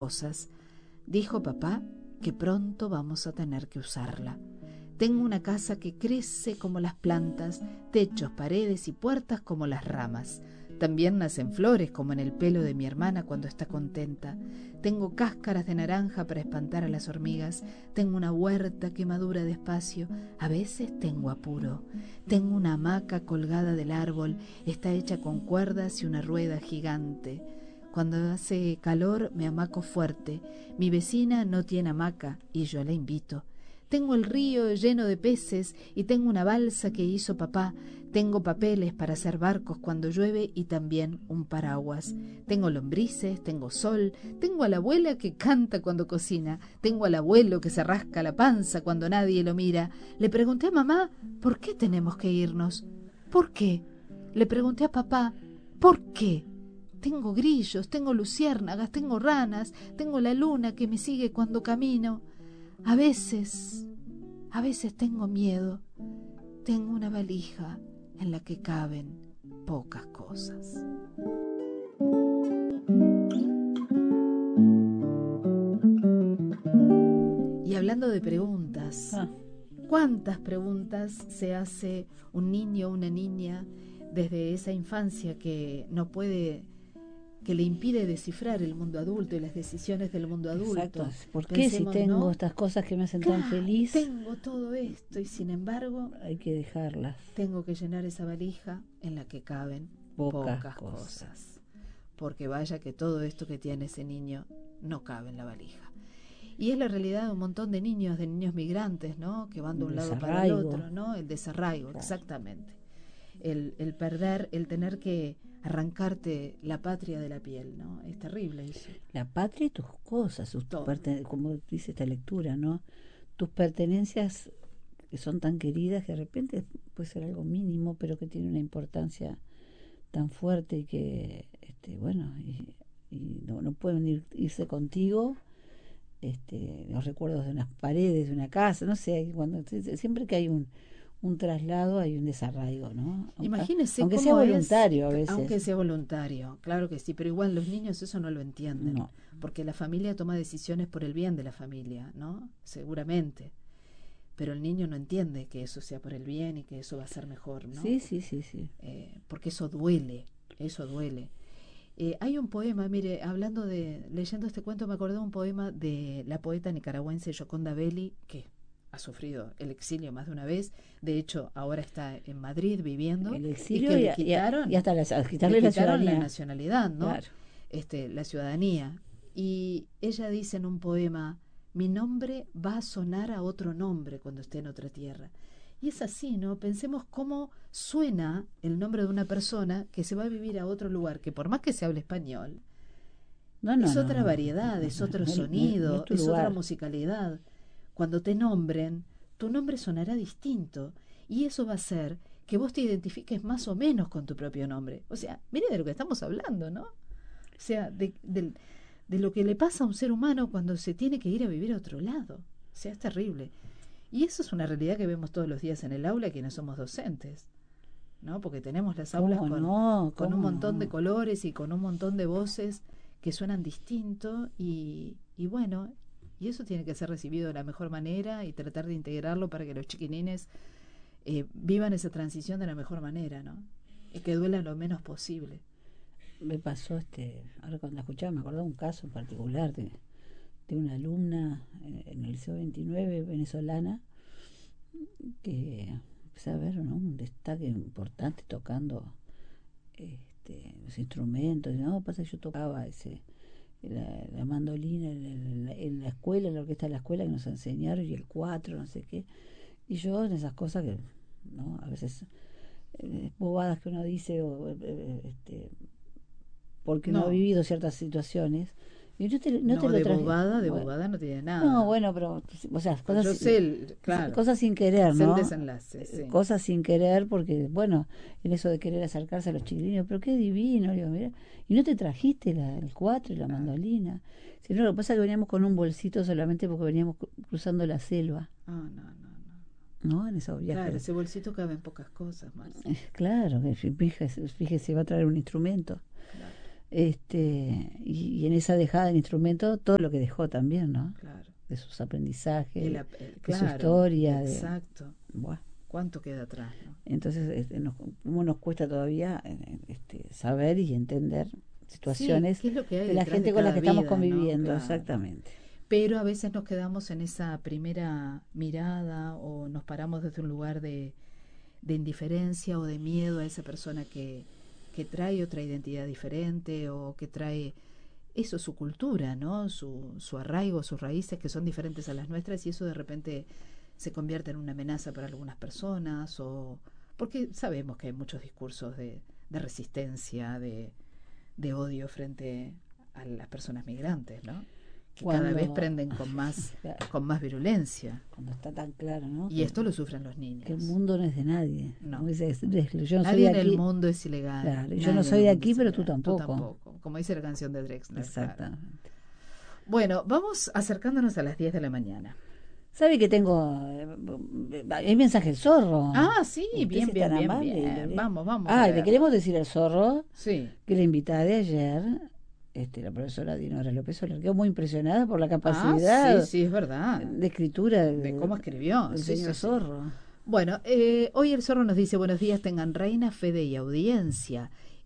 cosas. Dijo papá que pronto vamos a tener que usarla. Tengo una casa que crece como las plantas, techos, paredes y puertas como las ramas. También nacen flores como en el pelo de mi hermana cuando está contenta. Tengo cáscaras de naranja para espantar a las hormigas. Tengo una huerta que madura despacio. A veces tengo apuro. Tengo una hamaca colgada del árbol. Está hecha con cuerdas y una rueda gigante. Cuando hace calor me hamaco fuerte. Mi vecina no tiene hamaca y yo la invito. Tengo el río lleno de peces y tengo una balsa que hizo papá. Tengo papeles para hacer barcos cuando llueve y también un paraguas. Tengo lombrices, tengo sol, tengo a la abuela que canta cuando cocina, tengo al abuelo que se rasca la panza cuando nadie lo mira. Le pregunté a mamá, ¿por qué tenemos que irnos? ¿Por qué? Le pregunté a papá, ¿por qué? Tengo grillos, tengo luciérnagas, tengo ranas, tengo la luna que me sigue cuando camino. A veces tengo miedo. Tengo una valija en la que caben pocas cosas. Y hablando de preguntas, ¿cuántas preguntas se hace un niño o una niña desde esa infancia que no puede, que le impide descifrar el mundo adulto y las decisiones del mundo adulto? Exacto. ¿Por qué si tengo estas cosas que me hacen tan feliz? Tengo todo esto y sin embargo hay que dejarlas. Tengo que llenar esa valija en la que caben pocas cosas. Porque vaya que todo esto que tiene ese niño no cabe en la valija. Y es la realidad de un montón de niños migrantes, ¿no? Que van de un lado para el otro, ¿no? El desarraigo, claro. Exactamente. El perder, el tener que arrancarte la patria de la piel, ¿no? Es terrible eso. La patria y tus cosas, como dice esta lectura, ¿no? Tus pertenencias que son tan queridas que de repente puede ser algo mínimo, pero que tiene una importancia tan fuerte y que, y no pueden irse contigo. Los recuerdos de unas paredes, de una casa, no sé, siempre que hay un traslado hay un desarraigo, ¿no? Imagínese aunque sea voluntario a veces. Aunque sea voluntario, claro que sí, pero igual los niños eso no lo entienden, no. Porque la familia toma decisiones por el bien de la familia, ¿no? Seguramente. Pero el niño no entiende que eso sea por el bien y que eso va a ser mejor, ¿no? Sí. Porque eso duele. Hay un poema, mire, leyendo este cuento me acordé de un poema de la poeta nicaragüense Gioconda Belli, que ha sufrido el exilio más de una vez. De hecho, ahora está en Madrid viviendo. El exilio y que le quitaron, y hasta quitarle la nacionalidad, ¿no? Claro. La ciudadanía. Y ella dice en un poema: mi nombre va a sonar a otro nombre cuando esté en otra tierra. Y es así, ¿no? Pensemos cómo suena el nombre de una persona que se va a vivir a otro lugar, que por más que se hable español, es otra variedad, es otro sonido, es otra musicalidad. Cuando te nombren, tu nombre sonará distinto. Y eso va a hacer que vos te identifiques más o menos con tu propio nombre. O sea, mire de lo que estamos hablando, ¿no? O sea, de lo que le pasa a un ser humano cuando se tiene que ir a vivir a otro lado. O sea, es terrible. Y eso es una realidad que vemos todos los días en el aula quienes somos docentes, ¿no? Porque tenemos las aulas con un montón de colores y con un montón de voces que suenan distinto y bueno, y eso tiene que ser recibido de la mejor manera y tratar de integrarlo para que los chiquinines vivan esa transición de la mejor manera, ¿no? Y que duela lo menos posible. Me pasó ahora cuando la escuchaba me acordaba un caso en particular de una alumna en el liceo 29 venezolana que empecé a ver, ¿no? Un destaque importante tocando los instrumentos, ¿no? Pasa que yo tocaba la mandolina en la escuela, en la orquesta de la escuela que nos enseñaron, y el cuatro, no sé qué, y yo en esas cosas que, ¿no? A veces bobadas que uno dice porque no ha vivido ciertas situaciones. Y bobada no tiene nada. No, bueno, pero, o sea, cosas, yo sé, claro, cosas sin querer, ¿no? El desenlace, sí. Cosas sin querer, porque, bueno, en eso de querer acercarse a los chiquilines, pero qué divino, digo, mira, y no te trajiste el cuatro y la mandolina. Si no, lo que pasa es que veníamos con un bolsito solamente porque veníamos cruzando la selva. ¿No? En esos viajes. Claro, ese bolsito cabe en pocas cosas más. Claro, fíjese, va a traer un instrumento. Claro. Y en esa dejada del instrumento, todo lo que dejó también, ¿no? Claro. De sus aprendizajes, de claro, su historia. Exacto. Bueno. ¿Cuánto queda atrás, no? Entonces, cómo nos cuesta todavía saber y entender situaciones sí, ¿qué es lo que hay de la gente con la que estamos conviviendo, ¿no? Claro. Exactamente. Pero a veces nos quedamos en esa primera mirada o nos paramos desde un lugar de indiferencia o de miedo a esa persona que trae otra identidad diferente o que trae eso, su cultura, ¿no? Su arraigo, sus raíces que son diferentes a las nuestras, y eso de repente se convierte en una amenaza para algunas personas, o porque sabemos que hay muchos discursos de resistencia, de odio frente a las personas migrantes, ¿no? Que cada vez prenden con más virulencia. Cuando está tan claro, ¿no? Y esto lo sufren los niños. Que el mundo no es de nadie. No. Yo no nadie soy en aquí. El mundo es ilegal. Claro, yo no soy de aquí, pero tú tampoco. Tú tampoco. Como dice la canción de Drexler. Exactamente. Claro. Bueno, vamos acercándonos a las 10 de la mañana. ¿Sabe que tengo el mensaje del zorro? Ah, sí, bien. Vamos. Le queremos decir al zorro sí. que la invitada de ayer, la profesora Dinora López Soler, quedó muy impresionada por la capacidad sí, es verdad. de escritura de cómo escribió el señor zorro. Bueno, hoy el zorro nos dice: buenos días, tengan reina, Fede y audiencia.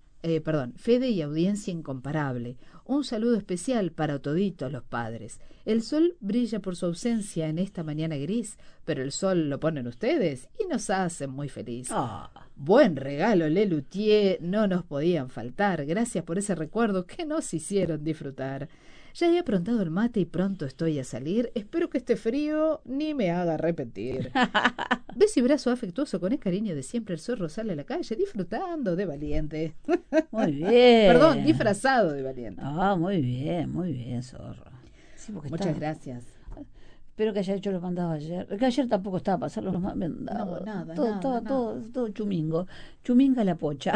Fede y audiencia incomparable. Un saludo especial para toditos los padres. El sol brilla por su ausencia en esta mañana gris, pero el sol lo ponen ustedes y nos hacen muy feliz. Buen regalo, Lelutier, no nos podían faltar. Gracias por ese recuerdo que nos hicieron disfrutar. Ya he aprontado el mate y pronto estoy a salir. Espero que este frío ni me haga repetir. Beso y brazo afectuoso con el cariño de siempre. El zorro sale a la calle disfrutando de valiente. Muy bien. Perdón, disfrazado de valiente. Muy bien, zorro. Sí, muchas gracias. Espero que haya hecho los mandados ayer. Que ayer tampoco estaba para hacer los mandados. No, nada. Todo chumingo. Chuminga la pocha.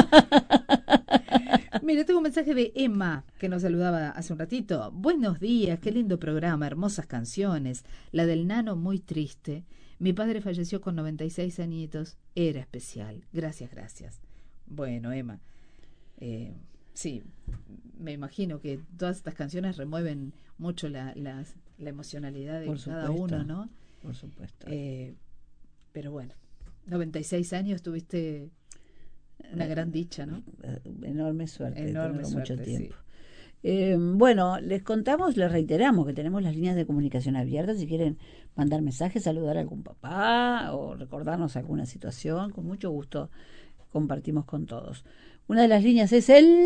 Mire, tengo un mensaje de Emma que nos saludaba hace un ratito. Buenos días, qué lindo programa, hermosas canciones. La del nano muy triste. Mi padre falleció con 96 añitos. Era especial. Gracias. Bueno, Emma, sí, me imagino que todas estas canciones remueven mucho la emocionalidad de cada uno, ¿no? Por supuesto. Pero bueno, 96 años tuviste una gran dicha, ¿no? Enorme suerte. Mucho tiempo. Sí. Bueno, les reiteramos que tenemos las líneas de comunicación abiertas. Si quieren mandar mensajes, saludar a algún papá o recordarnos alguna situación, con mucho gusto compartimos con todos. Una de las líneas es el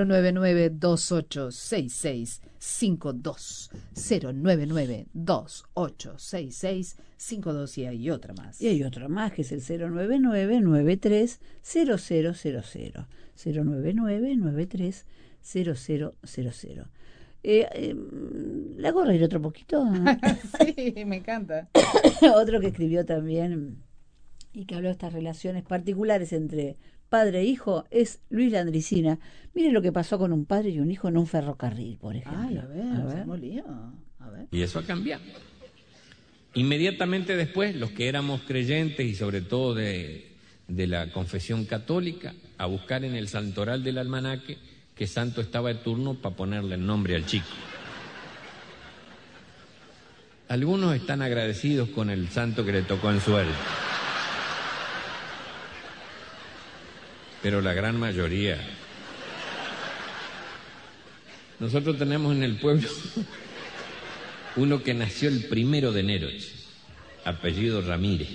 099-2866-52 099-2866-52 y hay otra más. Y hay otra más que es el 099-93-0000 099-93-0000. ¿La hago reír otro poquito? Sí, me encanta. Otro que escribió también y que habló de estas relaciones particulares entre padre e hijo es Luis Landricina. Mire lo que pasó con un padre y un hijo en un ferrocarril, por ejemplo. Ay, a ver. Y eso ha cambiado. Inmediatamente después, los que éramos creyentes y sobre todo de la confesión católica, a buscar en el santoral del almanaque qué santo estaba de turno para ponerle el nombre al chico. Algunos están agradecidos con el santo que le tocó en suerte, pero la gran mayoría. Nosotros tenemos en el pueblo uno que nació el 1 de enero, apellido Ramírez.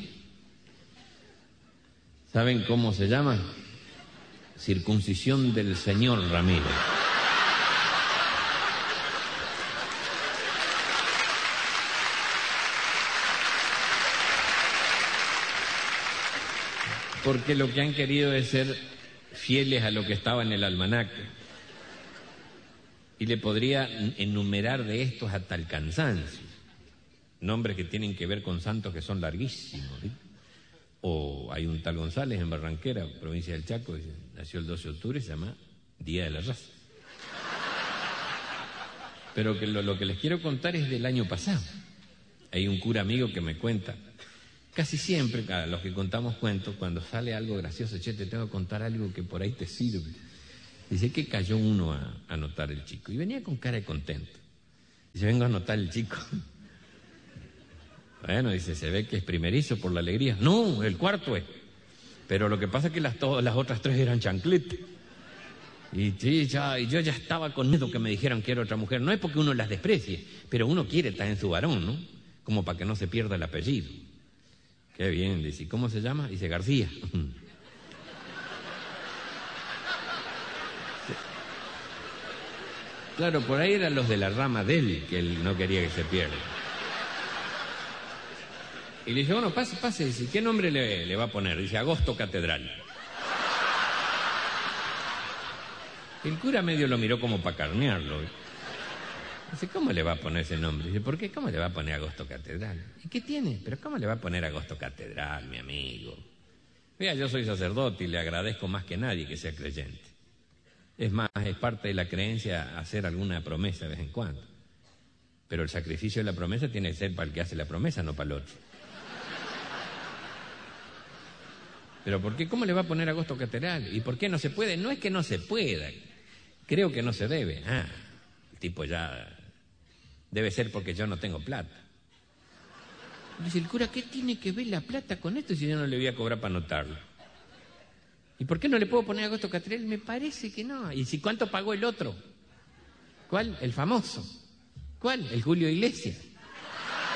¿Saben cómo se llama? Circuncisión del señor Ramírez. Porque lo que han querido es ser fieles a lo que estaba en el almanaque. Y le podría enumerar de estos hasta el cansancio. Nombres que tienen que ver con santos que son larguísimos, ¿sí? O hay un tal González en Barranquera, provincia del Chaco, nació el 12 de octubre, se llama Día de la Raza. Pero que lo que les quiero contar es del año pasado. Hay un cura amigo que me cuenta, casi siempre, a los que contamos cuentos, cuando sale algo gracioso, che, te tengo que contar algo que por ahí te sirve. Dice que cayó uno a anotar el chico y venía con cara de contento. Dice, vengo a anotar el chico. Bueno, dice, se ve que es primerizo por la alegría. No, el cuarto es. Pero lo que pasa es que las otras tres eran chancletes. Y sí, y yo ya estaba con miedo que me dijeran que era otra mujer. No es porque uno las desprecie, pero uno quiere estar en su varón, ¿no? Como para que no se pierda el apellido. Qué bien, dice. ¿Y cómo se llama? Dice, García. Claro, por ahí eran los de la rama de él, que él no quería que se pierda. Y le dije, bueno, pase, dice, ¿qué nombre le va a poner? Dice, Agosto Catedral. El cura medio lo miró como para carnearlo. Dice, ¿cómo le va a poner ese nombre? Dice, ¿por qué? ¿Cómo le va a poner Agosto Catedral? ¿Y qué tiene? ¿Pero cómo le va a poner Agosto Catedral, mi amigo? Mira, yo soy sacerdote y le agradezco más que nadie que sea creyente. Es más, es parte de la creencia hacer alguna promesa de vez en cuando. Pero el sacrificio de la promesa tiene que ser para el que hace la promesa, no para el otro. ¿Pero por qué? ¿Cómo le va a poner Agosto Catedral? ¿Y por qué no se puede? No es que no se pueda. Creo que no se debe. El tipo ya... Debe ser porque yo no tengo plata. Dice el cura, ¿qué tiene que ver la plata con esto si yo no le voy a cobrar para anotarlo? ¿Y por qué no le puedo poner Agosto Catedral? Me parece que no. ¿Y si cuánto pagó el otro? ¿Cuál? El famoso. ¿Cuál? El Julio Iglesias.